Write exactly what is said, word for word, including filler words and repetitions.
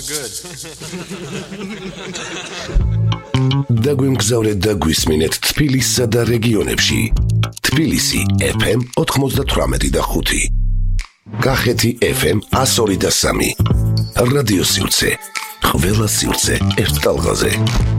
good. დაგვიმგზავრეთ და გვისმინეთ თბილისსა და რეგიონებში. თბილისი ეფ ემ ოთხმოცდათვრამეტი და ხუთი. კახეთი ეფ ემ εκατო ორი და სამი. რადიო სივრცე. ყველა სივრცე ერთ ტალღაზე.